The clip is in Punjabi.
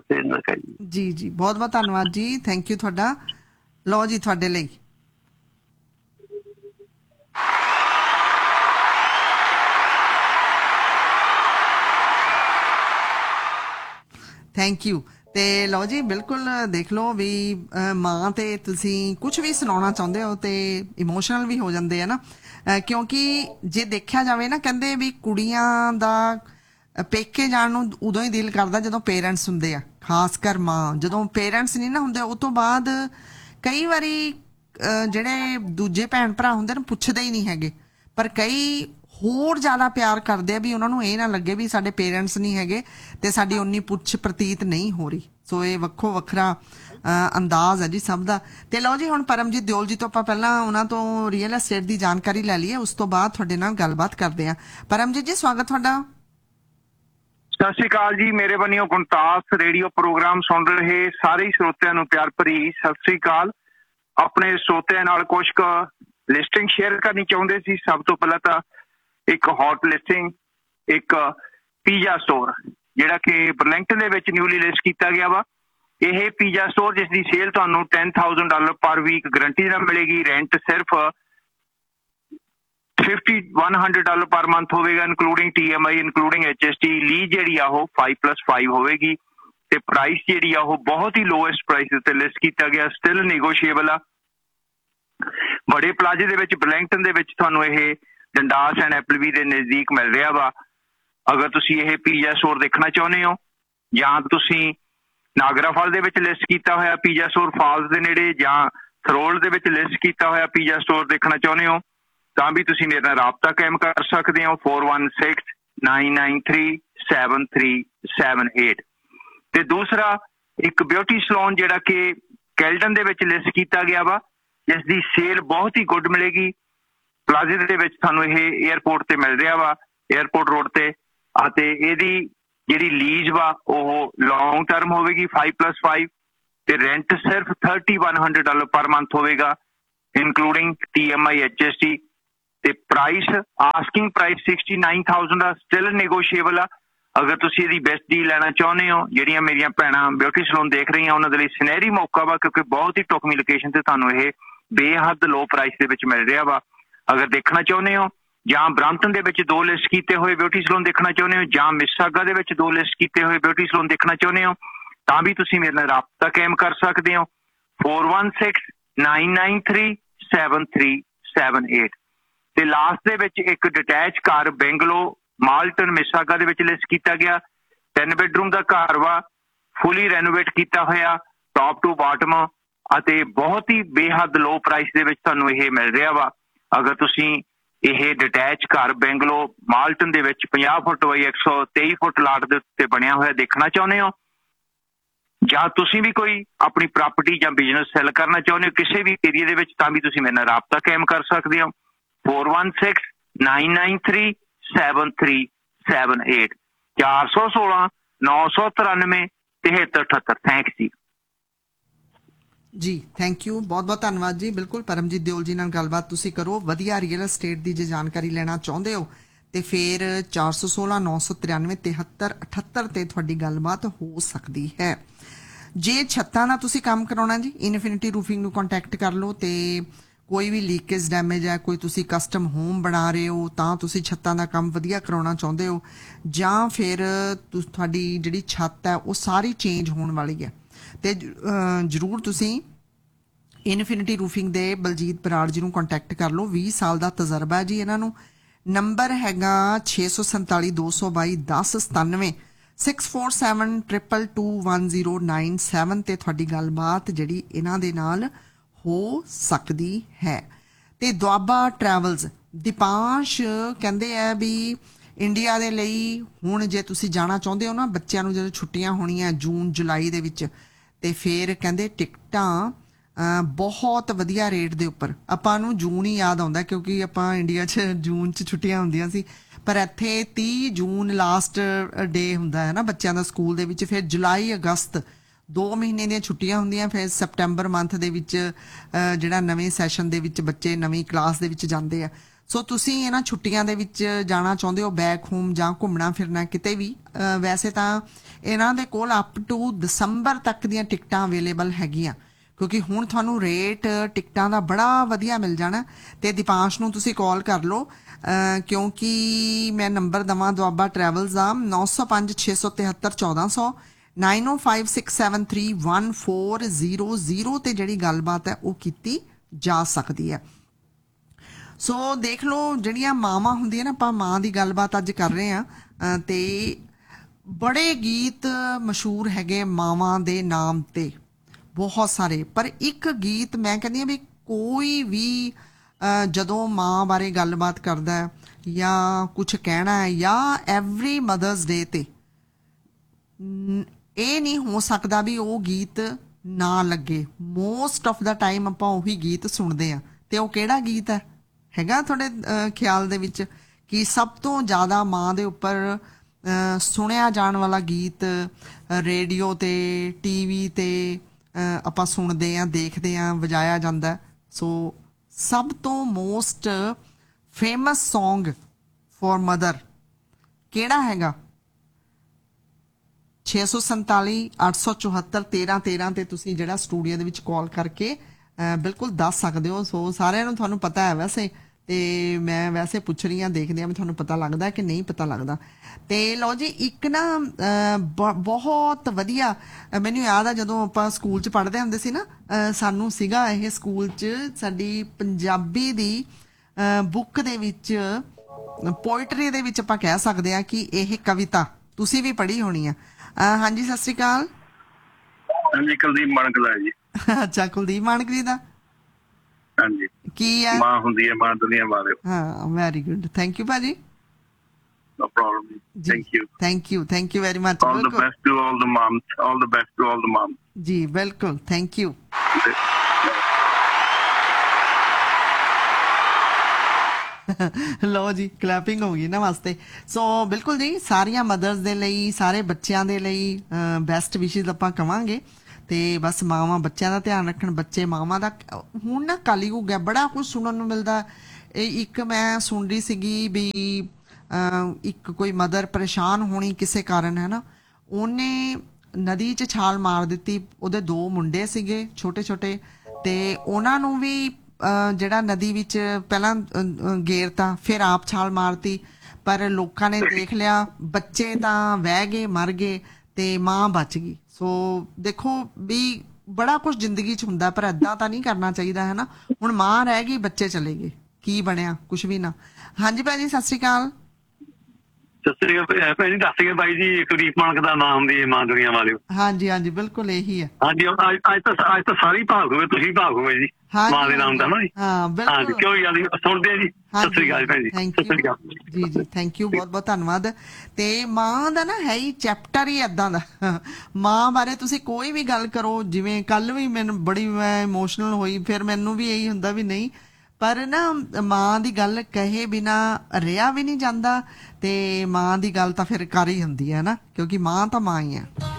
बस इन्ना कह जी जी बहुत बहुत धन्यवाद जी थैंक यू तुहाडा लो जी तुहाडे लई थैंक यू ਤੇ ਲਓ ਜੀ ਬਿਲਕੁਲ ਦੇਖ ਲਓ ਵੀ ਮਾਂ ਤੇ ਤੁਸੀਂ ਕੁਝ ਵੀ ਸੁਣਾਉਣਾ ਚਾਹੁੰਦੇ ਹੋ ਤੇ ਇਮੋਸ਼ਨਲ ਵੀ ਹੋ ਜਾਂਦੇ ਆ ਨਾ ਕਿਉਂਕਿ ਜੇ ਦੇਖਿਆ ਜਾਵੇ ਨਾ ਕਹਿੰਦੇ ਵੀ ਕੁੜੀਆਂ ਦਾ ਪੇਕੇ ਜਾਣ ਨੂੰ ਉਦੋਂ ਹੀ ਦਿਲ ਕਰਦਾ ਜਦੋਂ ਪੇਰੈਂਟਸ ਹੁੰਦੇ ਆ ਖਾਸ ਕਰ ਮਾਂ ਜਦੋਂ ਪੇਰੈਂਟਸ ਨਹੀਂ ਨਾ ਹੁੰਦੇ ਉਹ ਤੋਂ ਬਾਅਦ ਕਈ ਵਾਰੀ ਜਿਹੜੇ ਦੂਜੇ ਭੈਣ ਭਰਾ ਹੁੰਦੇ ਨੇ ਪੁੱਛਦੇ ਹੀ ਨਹੀਂ ਹੈਗੇ ਪਰ ਕਈ ਹੋਰ ਜ਼ਿਆਦਾ ਪਿਆਰ ਕਰਦੇ ਆ ਵੀ ਉਹਨਾਂ ਨੂੰ ਇਹ ਨਾ ਲੱਗੇ ਵੀ ਸਾਡੇ ਪੇਰੈਂਟਸ ਨਹੀਂ ਹੈਗੇ ਤੇ ਸਾਡੀ ਉਨੀ ਪੁੱਛ ਪ੍ਰਤੀਤ ਨਹੀਂ ਹੋ ਰਹੀ ਸੋ ਇਹ ਵੱਖੋ ਵੱਖਰਾ ਅੰਦਾਜ਼ ਹੈ ਜੀ ਸਭ ਦਾ ਤੇ ਲਓ ਜੀ ਹੁਣ ਪਰਮਜੀਤ ਦਿਓਲ ਜੀ ਤੋਂ ਆਪਾਂ ਪਹਿਲਾਂ ਉਹਨਾਂ ਤੋਂ ਰੀਅਲ ਐਸਟੇਟ ਦੀ ਜਾਣਕਾਰੀ ਲੈ ਲਈਏ ਉਸ ਤੋਂ ਬਾਅਦ ਤੁਹਾਡੇ ਨਾਲ ਗੱਲਬਾਤ ਕਰਦੇ ਆ ਪਰਮਜੀਤ ਜੀ ਸਵਾਗਤ ਤੁਹਾਡਾ ਸਤਿ ਸ਼੍ਰੀ ਅਕਾਲ ਜੀ ਮੇਰੇ ਵੱਲੋਂ ਗੁਣਤਾਸ ਰੇਡੀਓ ਪ੍ਰੋਗਰਾਮ ਸੁਣ ਰਹੇ ਸਾਰੇ ਸਰੋਤਿਆਂ ਨੂੰ ਪਿਆਰ ਭਰੀ ਸਤਿ ਸ਼੍ਰੀ ਅਕਾਲ ਆਪਣੇ ਸਰੋਤਿਆਂ ਨਾਲ ਕੁਝ ਕੁ ਲਿਸਟਿੰਗ ਸ਼ੇਅਰ ਕਰਨੀ ਚਾਹੁੰਦੇ ਸੀ ਸਭ ਤੋਂ ਪਹਿਲਾਂ ਤਾਂ ਇੱਕ ਹੌਟ ਲਿਸਟਿੰਗ ਇੱਕ ਪੀਜ਼ਾ ਸਟੋਰ ਜਿਹੜਾ ਕਿ ਬਰਲਿੰਗਟਨ ਦੇ ਵਿੱਚ ਨਿਊਲੀ ਲਿਸਟ ਕੀਤਾ ਗਿਆ ਵਾ ਇਹ ਪੀਜ਼ਾ ਸਟੋਰ ਜਿਸ ਦੀ ਸੇਲ ਤੁਹਾਨੂੰ $10,000 ਪਰ ਵੀਕ ਗਰੰਟੀ ਨਾਲ ਮਿਲੇਗੀ ਰੈਂਟ ਸਿਰਫ $100 ਪਰ ਮੰਥ ਹੋਵੇਗਾ including TMI including HST lease ਜਿਹੜੀ ਆ ਉਹ 5+5 ਹੋਵੇਗੀ ਤੇ ਪ੍ਰਾਈਸ ਜਿਹੜੀ ਆ ਉਹ ਬਹੁਤ ਹੀ ਲੋਐਸਟ ਪ੍ਰਾਈਸ ਉੱਤੇ ਲਿਸਟ ਕੀਤਾ ਗਿਆ ਸਟਿਲ ਨੈਗੋਸ਼ੀਏਬਲ ਆ ਬੜੇ ਪਲਾਜ਼ੇ ਦੇ ਵਿੱਚ ਬਰਲਿੰਗਟਨ ਦੇ ਵਿੱਚ ਤੁਹਾਨੂੰ ਇਹ ਡੰਡਾਸ ਐਂਡ ਐਪਲਬੀ ਦੇ ਨਜ਼ਦੀਕ ਮਿਲ ਰਿਹਾ ਵਾ ਅਗਰ ਤੁਸੀਂ ਇਹ ਪੀਜ਼ਾ ਸਟੋਰ ਦੇਖਣਾ ਚਾਹੁੰਦੇ ਹੋ ਜਾਂ ਤੁਸੀਂ ਨਾਗਰਾ ਫਾਲ ਦੇ ਵਿੱਚ ਲਿਸਟ ਕੀਤਾ ਹੋਇਆ ਪੀਜ਼ਾ ਸਟੋਰ ਫਾਲਸ ਦੇ ਨੇੜੇ ਜਾਂ ਥਰੋਲ ਦੇ ਵਿੱਚ ਲਿਸਟ ਕੀਤਾ ਹੋਇਆ ਪੀਜ਼ਾ ਸਟੋਰ ਦੇਖਣਾ ਚਾਹੁੰਦੇ ਹੋ ਤਾਂ ਵੀ ਤੁਸੀਂ ਮੇਰੇ ਨਾਲ ਰਾਬਤਾ ਕਾਇਮ ਕਰ ਸਕਦੇ ਹੋ 4169937378 ਤੇ ਦੂਸਰਾ ਇੱਕ ਬਿਊਟੀ ਸਲੂਨ ਜਿਹੜਾ ਕਿ ਕੈਲਡਨ ਦੇ ਵਿੱਚ ਲਿਸਟ ਕੀਤਾ ਗਿਆ ਵਾ ਜਿਸ ਦੀ ਸੇਲ ਬਹੁਤ ਹੀ ਗੁੱਡ ਮਿਲੇਗੀ ਪਲਾਜ਼ੇ ਦੇ ਵਿੱਚ ਤੁਹਾਨੂੰ ਇਹ ਏਅਰਪੋਰਟ ਤੇ ਮਿਲ ਰਿਹਾ ਵਾ ਏਅਰਪੋਰਟ ਰੋਡ ਤੇ ਅਤੇ ਇਹਦੀ ਜਿਹੜੀ ਲੀਜ਼ ਵਾ ਉਹ ਲੌਂਗ ਟਰਮ ਹੋਵੇਗੀ 5+5 ਤੇ ਰੈਂਟ ਸਿਰਫ $3,100 ਪਰ ਮੰਥ ਹੋਵੇਗਾ ਇਨਕਲੂਡਿੰਗ TMI HST ਤੇ ਪ੍ਰਾਈਸ ਆਸਕਿੰਗ ਪ੍ਰਾਈਸ $69,000 ਆ ਸਟਿਲ ਨੈਗੋਸ਼ੀਏਬਲ ਆ ਅਗਰ ਤੁਸੀਂ ਇਹਦੀ ਬੈਸਟ ਡੀਲ ਲੈਣਾ ਚਾਹੁੰਦੇ ਹੋ ਜਿਹੜੀਆਂ ਮੇਰੀਆਂ ਭੈਣਾਂ ਬਿਊਟੀ ਸਲੂਨ ਦੇਖ ਰਹੀਆਂ ਉਹਨਾਂ ਦੇ ਲਈ ਸੁਨਹਿਰੀ ਮੌਕਾ ਵਾ ਕਿਉਂਕਿ ਬਹੁਤ ਹੀ ਢੁਕਵੀਂ ਲੋਕੇਸ਼ਨ ਤੇ ਤੁਹਾਨੂੰ ਇਹ ਬੇਹੱਦ ਲੋ ਪ੍ਰਾਈਸ ਦੇ ਵਿੱਚ ਮਿਲ ਰਿਹਾ ਵਾ ਅਗਰ ਦੇਖਣਾ ਚਾਹੁੰਦੇ ਹੋ ਜਾਂ ਬ੍ਰਾਂਪਟਨ ਦੇ ਵਿੱਚ 2 ਲਿਸਟ ਕੀਤੇ ਹੋਏ ਬਿਊਟੀ ਸਲੂਨ ਦੇਖਣਾ ਚਾਹੁੰਦੇ ਹੋ ਜਾਂ ਮਿਸਾਗਾ ਦੇ ਵਿੱਚ 2 ਲਿਸਟ ਕੀਤੇ ਹੋਏ ਬਿਊਟੀ ਸਲੂਨ ਦੇਖਣਾ ਚਾਹੁੰਦੇ ਹੋ ਤਾਂ ਵੀ ਤੁਸੀਂ ਮੇਰੇ ਨਾਲ ਰਾਬਤਾ ਕਾਇਮ ਕਰ ਸਕਦੇ ਹੋ 4169937378 ਤੇ ਲਾਸਟ ਦੇ ਵਿੱਚ ਇੱਕ ਡਿਟੈਚ ਘਰ ਬੈਂਗਲੋ ਮਾਲਟਨ ਮਿਸਾਗਾ ਦੇ ਵਿੱਚ ਲਿਸਟ ਕੀਤਾ ਗਿਆ 3 ਬੈਡਰੂਮ ਦਾ ਘਰ ਵਾ ਫੁੱਲੀ ਰੈਨੋਵੇਟ ਕੀਤਾ ਹੋਇਆ ਟੌਪ ਟੂ ਬਾਟਮ ਅਤੇ ਬਹੁਤ ਹੀ ਬੇਹੱਦ ਲੋ ਪ੍ਰਾਈਸ ਦੇ ਵਿੱਚ ਤੁਹਾਨੂੰ ਇਹ ਮਿਲ ਰਿਹਾ ਵਾ ਅਗਰ ਤੁਸੀਂ ਇਹ ਡਿਟੈਚ ਘਰ ਬੈਂਗਲੋ ਮਾਲਟਨ ਦੇ ਵਿੱਚ 50 ਫੁੱਟ ਬਾਈ 123 ਫੁੱਟ ਲਾਟ ਦੇ ਉੱਤੇ ਬਣਿਆ ਹੋਇਆ ਦੇਖਣਾ ਚਾਹੁੰਦੇ ਹੋ ਜਾਂ ਤੁਸੀਂ ਵੀ ਕੋਈ ਆਪਣੀ ਪ੍ਰਾਪਰਟੀ ਜਾਂ ਬਿਜ਼ਨਸ ਸੈਲ ਕਰਨਾ ਚਾਹੁੰਦੇ ਹੋ ਕਿਸੇ ਵੀ ਏਰੀਆ ਦੇ ਵਿੱਚ ਤਾਂ ਵੀ ਤੁਸੀਂ ਮੇਰੇ ਨਾਲ ਰਾਬਤਾ ਕਾਇਮ ਕਰ ਸਕਦੇ ਹੋ 4169937378 416-993-7378 ਥੈਂਕਸ ਜੀ ਜੀ ਥੈਂਕ ਯੂ ਬਹੁਤ ਬਹੁਤ ਧੰਨਵਾਦ ਜੀ ਬਿਲਕੁਲ ਪਰਮਜੀਤ ਦਿਓਲ ਜੀ ਨਾਲ ਗੱਲਬਾਤ ਤੁਸੀਂ ਕਰੋ ਵਧੀਆ ਰੀਅਲ ਐਸਟੇਟ ਦੀ ਜੇ ਜਾਣਕਾਰੀ ਲੈਣਾ ਚਾਹੁੰਦੇ ਹੋ ਤੇ ਫਿਰ 416-993-7378 ਤੇ ਤੁਹਾਡੀ ਗੱਲਬਾਤ ਹੋ ਸਕਦੀ ਹੈ ਜੇ ਛੱਤਾਂ ਦਾ ਤੁਸੀਂ ਕੰਮ ਕਰਾਉਣਾ ਜੀ ਇਨਫਿਨਿਟੀ ਰੂਫਿੰਗ ਨੂੰ ਕੰਟੈਕਟ ਕਰ ਲਓ ਤੇ ਕੋਈ ਵੀ ਲੀਕੇਜ ਡੈਮੇਜ ਹੈ ਕੋਈ ਤੁਸੀਂ ਕਸਟਮ ਹੋਮ ਬਣਾ ਰਹੇ ਹੋ ਤਾਂ ਤੁਸੀਂ ਛੱਤਾਂ ਦਾ ਕੰਮ ਵਧੀਆ ਕਰਾਉਣਾ ਚਾਹੁੰਦੇ ਹੋ ਜਾਂ ਫਿਰ ਤੁਹਾਡੀ ਜਿਹੜੀ ਛੱਤ ਹੈ ਉਹ ਸਾਰੀ ਚੇਂਜ ਹੋਣ ਵਾਲੀ ਹੈ ਤੇ ਜ਼ਰੂਰ ਤੁਸੀਂ ਇਨਫਿਨਿਟੀ ਰੂਫਿੰਗ ਦੇ ਬਲਜੀਤ ਬਰਾੜ ਜੀ ਨੂੰ ਕੰਟੈਕਟ ਕਰ ਲਓ 20 ਸਾਲ ਦਾ ਤਜਰਬਾ ਜੀ ਇਹਨਾਂ ਨੂੰ ਨੰਬਰ ਹੈਗਾ 647-222-1097 6472221097 ਤੇ ਤੁਹਾਡੀ ਗੱਲਬਾਤ ਜਿਹੜੀ ਇਹਨਾਂ ਦੇ ਨਾਲ ਹੋ ਸਕਦੀ ਹੈ ਤੇ ਦੁਆਬਾ ਟਰੈਵਲਸ ਦੀਪਾਂਸ਼ ਕਹਿੰਦੇ ਆ ਵੀ ਇੰਡੀਆ ਦੇ ਲਈ ਹੁਣ ਜੇ ਤੁਸੀਂ ਜਾਣਾ ਚਾਹੁੰਦੇ ਹੋ ਨਾ ਬੱਚਿਆਂ ਨੂੰ ਜਦੋਂ ਛੁੱਟੀਆਂ ਹੋਣੀਆਂ ਜੂਨ ਜੁਲਾਈ ਦੇ ਵਿੱਚ ਤੇ ਫਿਰ ਕਹਿੰਦੇ ਟਿਕਟਾਂ ਬਹੁਤ ਵਧੀਆ ਰੇਟ ਦੇ ਉੱਪਰ ਆਪਾਂ ਨੂੰ ਜੂਨ ਹੀ ਯਾਦ ਆਉਂਦਾ ਕਿਉਂਕਿ ਆਪਾਂ ਇੰਡੀਆ 'ਚ ਜੂਨ 'ਚ ਛੁੱਟੀਆਂ ਹੁੰਦੀਆਂ ਸੀ ਪਰ ਇੱਥੇ 30 ਜੂਨ ਲਾਸਟ ਡੇ ਹੁੰਦਾ ਹੈ ਨਾ ਬੱਚਿਆਂ ਦਾ ਸਕੂਲ ਦੇ ਵਿੱਚ ਫਿਰ ਜੁਲਾਈ ਅਗਸਤ 2 ਮਹੀਨੇ ਦੀਆਂ ਛੁੱਟੀਆਂ ਹੁੰਦੀਆਂ ਫਿਰ ਸੈਪਟੈਂਬਰ ਮੰਥ ਦੇ ਵਿੱਚ ਜਿਹੜਾ ਨਵੇਂ ਸੈਸ਼ਨ ਦੇ ਵਿੱਚ ਬੱਚੇ ਨਵੀਂ ਕਲਾਸ ਦੇ ਵਿੱਚ ਜਾਂਦੇ ਆ ਸੋ ਤੁਸੀਂ ਇਹਨਾਂ ਛੁੱਟੀਆਂ ਦੇ ਵਿੱਚ ਜਾਣਾ ਚਾਹੁੰਦੇ ਹੋ ਬੈਕ ਹੋਮ ਜਾਂ ਘੁੰਮਣਾ ਫਿਰਨਾ ਕਿਤੇ ਵੀ, ਵੈਸੇ ਤਾਂ ਇਹਨਾਂ ਦੇ ਕੋਲ ਅਪ ਟੂ ਦਸੰਬਰ ਤੱਕ ਦੀਆਂ ਟਿਕਟਾਂ ਅਵੇਲੇਬਲ ਹੈਗੀਆਂ, ਕਿਉਂਕਿ ਹੁਣ ਤੁਹਾਨੂੰ ਰੇਟ ਟਿਕਟਾਂ ਦਾ ਬੜਾ ਵਧੀਆ ਮਿਲ ਜਾਣਾ। ਤੇ ਦੀਪਾਂਸ਼ ਨੂੰ ਤੁਸੀਂ ਕਾਲ ਕਰ ਲਓ, ਕਿਉਂਕਿ ਮੈਂ ਨੰਬਰ ਦਵਾਂ ਦੁਆਬਾ ਟਰੈਵਲਸ ਦਾ 905 673 1400 9056731400 ਤੇ ਜਿਹੜੀ ਗੱਲਬਾਤ ਹੈ ਉਹ ਕੀਤੀ ਜਾ ਸਕਦੀ ਹੈ। ਸੋ ਦੇਖ ਲਓ ਜਿਹੜੀਆਂ ਮਾਵਾਂ ਹੁੰਦੀਆਂ ਨਾ, ਆਪਾਂ ਮਾਂ ਦੀ ਗੱਲਬਾਤ ਅੱਜ ਕਰ ਰਹੇ ਹਾਂ ਤੇ ਬੜੇ ਗੀਤ ਮਸ਼ਹੂਰ ਹੈਗੇ ਮਾਵਾਂ ਦੇ ਨਾਮ ਤੇ, ਬਹੁਤ ਸਾਰੇ। ਪਰ ਇੱਕ ਗੀਤ ਮੈਂ ਕਹਿੰਦੀ ਹਾਂ ਵੀ ਕੋਈ ਵੀ ਜਦੋਂ ਮਾਂ ਬਾਰੇ ਗੱਲਬਾਤ ਕਰਦਾ ਹੈ ਜਾਂ ਕੁਝ ਕਹਿਣਾ ਹੈ ਜਾਂ ਐਵਰੀ ਮਦਰਸ ਡੇ ਤੇ ਇਹ ਨਹੀਂ ਹੋ ਸਕਦਾ ਵੀ ਉਹ ਗੀਤ ਨਾ ਲੱਗੇ। ਮੋਸਟ ਆਫ ਦਾ ਟਾਈਮ ਆਪਾਂ ਉਹੀ ਗੀਤ ਸੁਣਦੇ ਆ। ਤੇ ਉਹ ਕਿਹੜਾ ਗੀਤ ਹੈ ਹੈਗਾ ਤੁਹਾਡੇ ਖਿਆਲ ਦੇ ਵਿੱਚ ਕਿ ਸਭ ਤੋਂ ਜ਼ਿਆਦਾ ਮਾਂ ਦੇ ਉੱਪਰ ਸੁਣਿਆ ਜਾਣ ਵਾਲਾ ਗੀਤ ਰੇਡੀਓ ਤੇ ਟੀਵੀ ਤੇ ਆਪਾਂ ਸੁਣਦੇ ਆ, ਦੇਖਦੇ ਆ, ਵਜਾਇਆ ਜਾਂਦਾ? ਸੋ ਸਭ ਤੋਂ most famous song for mother ਕਿਹੜਾ ਹੈਗਾ? 647 874 1313 ਤੇ ਤੁਸੀਂ ਜਿਹੜਾ ਸਟੂਡੀਓ ਦੇ ਵਿੱਚ ਕਾਲ ਕਰਕੇ ਬਿਲਕੁਲ ਦੱਸ ਸਕਦੇ ਹੋ। ਸੋ ਸਾਰਿਆਂ ਨੂੰ ਤੁਹਾਨੂੰ ਪਤਾ ਹੈ ਵੈਸੇ, ਤੇ ਮੈਂ ਵੈਸੇ ਪੁੱਛ ਰਹੀ ਹਾਂ, ਦੇਖਦੇ ਹਾਂ ਵੀ ਤੁਹਾਨੂੰ ਪਤਾ ਲੱਗਦਾ ਕਿ ਨਹੀਂ ਪਤਾ ਲੱਗਦਾ। ਤੇ ਲਓ ਜੀ, ਇੱਕ ਨਾ ਬਹੁਤ ਵਧੀਆ ਮੈਨੂੰ ਯਾਦ ਆ ਜਦੋਂ ਆਪਾਂ ਸਕੂਲ 'ਚ ਪੜ੍ਹਦੇ ਹੁੰਦੇ ਸੀ ਨਾ, ਸਾਨੂੰ ਸੀਗਾ ਇਹ ਸਕੂਲ 'ਚ ਸਾਡੀ ਪੰਜਾਬੀ ਦੀ ਬੁੱਕ ਦੇ ਵਿੱਚ, ਪੋਇਟਰੀ ਦੇ ਵਿੱਚ ਆਪਾਂ ਕਹਿ ਸਕਦੇ ਹਾਂ ਕਿ ਇਹ ਕਵਿਤਾ ਤੁਸੀਂ ਵੀ ਪੜ੍ਹੀ ਹੋਣੀ ਆ। ਹਾਂਜੀ, ਸਤਿ ਸ੍ਰੀ ਅਕਾਲ। ਹਾਂਜੀ, ਕੁਲਦੀਪ ਮਾਨਕਲਾ ਜੀ। ਅੱਛਾ, ਕੁਲਦੀਪ ਮਾਨਕਰੀ ਦਾ ਹਾਂਜੀ, ਕੀ ਹੈ? ਮਾਂ ਹੁੰਦੀ ਹੈ ਮਾਂ ਦੁਨੀਆ ਵਾਲੇ। ਹਾਂ, ਵੈਰੀ ਗੁੱਡ, ਥੈਂਕ ਯੂ ਭਾਜੀ। No problem. Thank you. Thank you very much. All the best to all the moms. All the best to all the moms. जी बिल्कुल, thank you. ਲਓ ਜੀ, ਕਲੈਪਿੰਗ ਹੋ ਗਈ ਨਾ ਵਾਸਤੇ। ਸੋ ਬਿਲਕੁਲ ਜੀ, ਸਾਰੀਆਂ ਮਦਰਸ ਦੇ ਲਈ, ਸਾਰੇ ਬੱਚਿਆਂ ਦੇ ਲਈ ਬੈਸਟ ਵਿਸ਼ੇਸ ਆਪਾਂ ਕਵਾਂਗੇ। ਤੇ ਬਸ ਮਾਵਾਂ ਬੱਚਿਆਂ ਦਾ ਧਿਆਨ ਰੱਖਣ, ਬੱਚੇ ਮਾਵਾਂ ਦਾ। ਹੁਣ ਨਾ ਕਲਯੁੱਗ ਹੈ, ਬੜਾ ਕੁਝ ਸੁਣਨ ਨੂੰ ਮਿਲਦਾ। ਇਹ ਇੱਕ ਮੈਂ ਸੁਣ ਰਹੀ ਸੀਗੀ ਵੀ ਇੱਕ ਕੋਈ ਮਦਰ ਪਰੇਸ਼ਾਨ ਹੋਣੀ ਕਿਸੇ ਕਾਰਨ, ਹੈ ਨਾ, ਉਹਨੇ ਨਦੀ 'ਚ ਛਾਲ ਮਾਰ ਦਿੱਤੀ। ਉਹਦੇ 2 ਮੁੰਡੇ ਸੀਗੇ ਛੋਟੇ ਛੋਟੇ, ਤੇ ਉਹਨਾਂ ਨੂੰ ਵੀ ਜਿਹੜਾ ਨਦੀ ਵਿੱਚ ਪਹਿਲਾਂ ਗੇਰਤਾ, ਫਿਰ ਆਪ ਛਾਲ ਮਾਰਤੀ। ਪਰ ਲੋਕਾਂ ਨੇ ਦੇਖ ਲਿਆ, ਬੱਚੇ ਤਾਂ ਵਹਿ ਗਏ, ਮਰ ਗਏ, ਤੇ ਮਾਂ ਬਚ ਗਈ। ਸੋ ਦੇਖੋ ਵੀ ਬੜਾ ਕੁਝ ਜ਼ਿੰਦਗੀ 'ਚ ਹੁੰਦਾ, ਪਰ ਏਦਾਂ ਤਾਂ ਨਹੀਂ ਕਰਨਾ ਚਾਹੀਦਾ, ਹੈ ਨਾ। ਹੁਣ ਮਾਂ ਰਹਿ ਗਈ, ਬੱਚੇ ਚਲੇ ਗਏ, ਕੀ ਬਣਿਆ? ਕੁਝ ਵੀ ਨਾ। ਹਾਂਜੀ ਭਾਈ ਜੀ, ਸਤਿ ਸ੍ਰੀ ਅਕਾਲ। ਸਤਿ ਸ੍ਰੀ ਅਕਾਲ ਭੈਣ ਜੀ। ਦੱਸ ਕੇ ਬਾਈ ਜੀ, ਕੁਲਦੀਪ ਮਾਨਕ ਦਾ ਨਾਮ ਹੁੰਦੀ ਹੈ ਮਾਂ ਦੁਨੀਆ ਵਾਲੇ। ਹਾਂਜੀ ਹਾਂਜੀ, ਬਿਲਕੁਲ ਇਹੀ ਹੈ। ਹਾਂਜੀ, ਅੱਜ ਤਾਂ ਸਾਰੇ ਭਾਗ ਹੋਵੇ, ਤੁਸੀਂ ਭਾਗ ਹੋਵੇ ਜੀ ਮਾਂ ਦੇ ਨਾਮ ਦਾ ਨਾ ਜੀ। ਹਾਂ ਬਿਲਕੁਲ, ਕੋਈ ਗੱਲ ਨਹੀਂ, ਸੁਣਦੇ ਆ ਜੀ। ਸਤਿ ਸ੍ਰੀ ਅਕਾਲ ਭੈਣ ਜੀ। ਸਤਿ ਸ੍ਰੀ ਅਕਾਲ ਜੀ। ਜੀ ਥੈਂਕ ਯੂ, ਬਹੁਤ ਬਹੁਤ ਧੰਨਵਾਦ। ਤੇ ਮਾਂ ਦਾ ਨਾ ਹੈ ਹੀ ਚੈਪਟਰ ਹੀ ਏਦਾਂ ਦਾ। ਮਾਂ ਬਾਰੇ ਤੁਸੀਂ ਕੋਈ ਵੀ ਗੱਲ ਕਰੋ, ਜਿਵੇਂ ਕੱਲ ਵੀ ਮੈਨੂੰ ਬੜੀ ਮੈਂ ਇਮੋਸ਼ਨਲ ਹੋਈ, ਫਿਰ ਮੈਨੂੰ ਵੀ ਇਹੀ ਹੁੰਦਾ ਵੀ ਨਹੀਂ, ਪਰ ਨਾ ਮਾਂ ਦੀ ਗੱਲ ਕਹੇ ਬਿਨਾ ਰਿਹਾ ਵੀ ਨਹੀਂ ਜਾਂਦਾ, ਤੇ ਮਾਂ ਦੀ ਗੱਲ ਤਾਂ ਫਿਰ ਕਰ ਹੀ ਹੁੰਦੀ ਹੈ ਨਾ, ਕਿਉਂਕਿ ਮਾਂ ਤਾਂ ਮਾਂ ਹੀ ਹੈ।